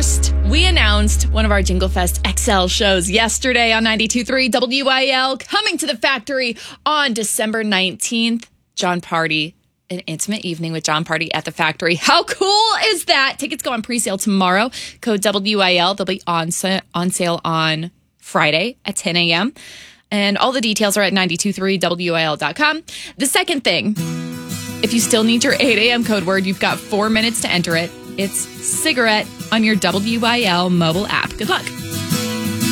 First, we announced one of our Jingle Fest XL shows yesterday on 92.3 WIL, coming to the factory on December 19th. Jon Pardi, an intimate evening with Jon Pardi at the factory. How cool is that? Tickets go on pre-sale tomorrow. Code WIL. They'll be on sale on Friday at 10 a.m. And all the details are at 923WIL.com. The second thing, if you still need your 8 a.m. code word, you've got 4 minutes to enter it. It's cigarette on your WIL mobile app. Good luck.